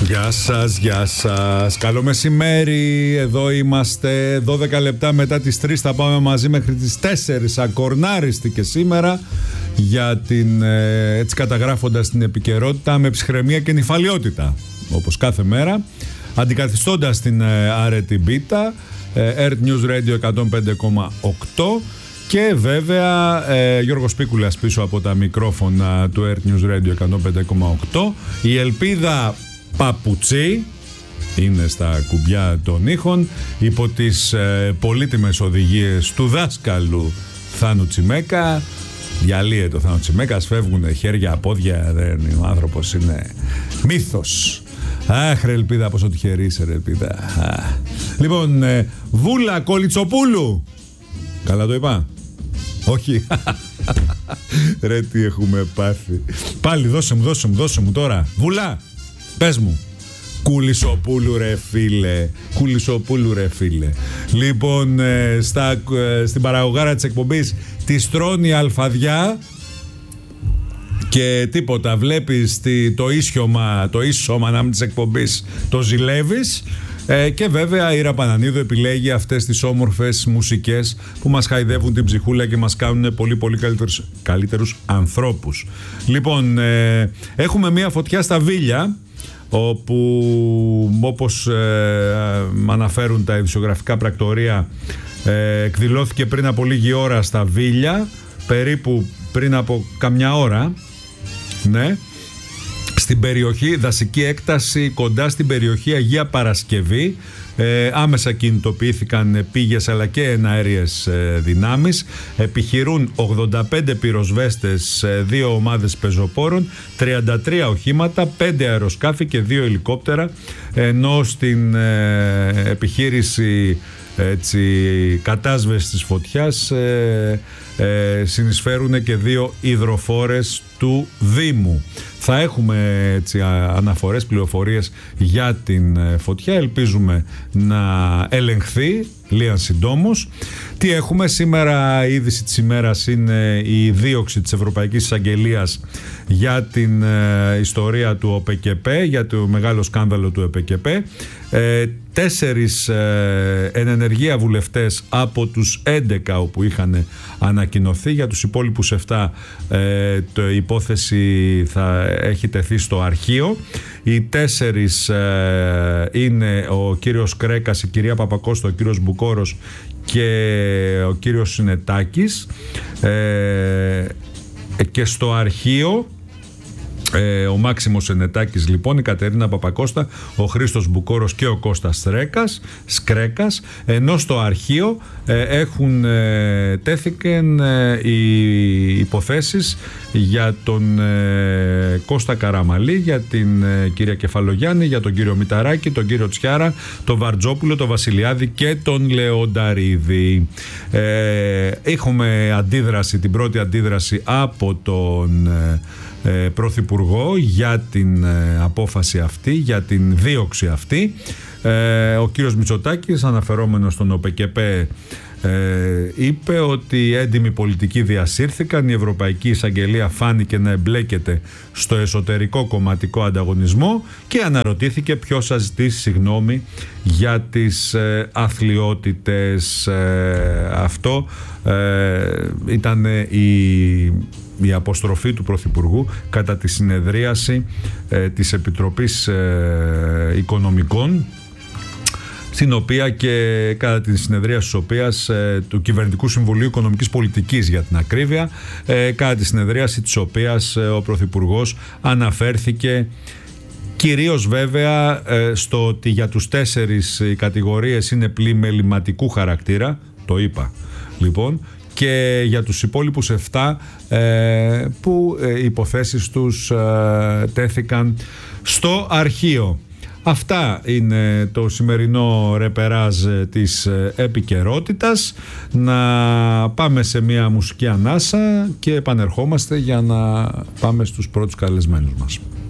Γεια σας, γεια σας. Καλό μεσημέρι. Εδώ είμαστε 12 λεπτά μετά τις 3. Θα πάμε μαζί μέχρι τις 4. Ακορνάριστη και σήμερα για την, έτσι καταγράφοντας την επικαιρότητα με ψυχραιμία και νηφαλιότητα, όπως κάθε μέρα, αντικαθιστώντας την αρετή Μπίτα, Earth News Radio 105,8 και βέβαια Γιώργος Πίκουλας πίσω από τα μικρόφωνα του Earth News Radio 105,8. Η ελπίδα Παπουτσί είναι στα κουμπιά των ήχων υπό τις πολύτιμες οδηγίες του δάσκαλου Θάνου Τσιμέκα. Διαλύεται ο Θάνου Τσιμέκας, φεύγουν χέρια, πόδια, ο άνθρωπος είναι μύθος. Αχ ρε Ελπίδα, πόσο τυχερή είσαι ρε Ελπίδα. Λοιπόν, Βούλα Κολιτσοπούλου. Καλά το είπα? Όχι. Ρε τι έχουμε πάθει. Πάλι δώσε μου τώρα. Βούλα, πες μου. Κουλισοπούλου ρε φίλε. Κουλισοπούλου ρε φίλε. Λοιπόν, στην παραγωγάρα της εκπομπής τη στρώνει αλφαδιά και τίποτα. Βλέπεις το ίσωμα να μην της εκπομπής το ζηλεύεις. Και βέβαια η Ήρα Πανανίδου επιλέγει αυτές τις όμορφες μουσικές που μας χαϊδεύουν την ψυχούλα και μας κάνουν πολύ πολύ καλύτερους ανθρώπους. Λοιπόν, έχουμε μία φωτιά στα Βίλια, όπου όπως αναφέρουν τα ειδησιογραφικά πρακτορία, εκδηλώθηκε πριν από λίγη ώρα στα Βίλια, περίπου πριν από καμιά ώρα, ναι, στην περιοχή, δασική έκταση κοντά στην περιοχή Αγία Παρασκευή. Άμεσα κινητοποιήθηκαν πήγες αλλά και εναέριες δυνάμεις. Επιχειρούν 85 πυροσβέστες, 2 ομάδες πεζοπόρων, 33 οχήματα, 5 αεροσκάφη και 2 ελικόπτερα, ενώ στην επιχείρηση κατάσβεσης της φωτιάς συνεισφέρουν και 2 υδροφόρες του Δήμου. Θα έχουμε αναφορές, πληροφορίες για την φωτιά. Ελπίζουμε να ελεγχθεί λίγαν συντόμως. Τι έχουμε σήμερα? Η είδηση της ημέρας είναι η δίωξη της Ευρωπαϊκής Εισαγγελίας για την ιστορία του ΟΠΚΠ, για το μεγάλο σκάνδαλο του ΟΠΚΠ. 4 εν ενεργεία βουλευτές από τους 11 όπου είχαν ανακοινωθεί. Για τους υπόλοιπους 7 η υπόθεση θα έχει τεθεί στο αρχείο. Οι 4 είναι ο κύριος Κρέκας, η κυρία Παπακώστα, ο κύριος Μπουκόρος και ο κύριος Συνετάκης. Και στο αρχείο ο Μάξιμος Συνετάκης, λοιπόν, η Κατερίνα Παπακώστα, ο Χρήστος Μπουκόρος και ο Κώστας Σκρέκας, ενώ στο αρχείο τέθηκαν οι υποθέσεις για τον Κώστα Καραμαλή, για την κυρία Κεφαλογιάννη, για τον κύριο Μηταράκη, τον κύριο Τσιάρα, τον Βαρτζόπουλο, τον Βασιλιάδη και τον Λεονταρίδη. Έχουμε αντίδραση, την πρώτη αντίδραση από τον Πρωθυπουργό για την απόφαση αυτή, για την δίωξη αυτή. Ο κύριος Μητσοτάκης, αναφερόμενος στον ΟΠΚΠ, είπε ότι έντιμοι πολιτικοί διασύρθηκαν, η Ευρωπαϊκή Εισαγγελία φάνηκε να εμπλέκεται στο εσωτερικό κομματικό ανταγωνισμό και αναρωτήθηκε ποιος θα ζητήσει συγγνώμη για τις αθλιότητες. Αυτό ήταν η αποστροφή του Πρωθυπουργού κατά τη συνεδρίαση της Επιτροπής Οικονομικών, στην οποία και κατά τη συνεδρία της οποίας του Κυβερνητικού Συμβουλίου Οικονομικής Πολιτικής, για την ακρίβεια, κατά τη συνεδρίαση της οποίας ο Πρωθυπουργός αναφέρθηκε κυρίως βέβαια στο ότι για τους 4 οι κατηγορίες είναι πλημεληματικού χαρακτήρα, το είπα λοιπόν, και για τους υπόλοιπους 7 που οι υποθέσεις τους τέθηκαν στο αρχείο. Αυτά είναι το σημερινό ρεπεράζ της επικαιρότητας. Να πάμε σε μια μουσική ανάσα και επανερχόμαστε για να πάμε στους πρώτους καλεσμένους μας.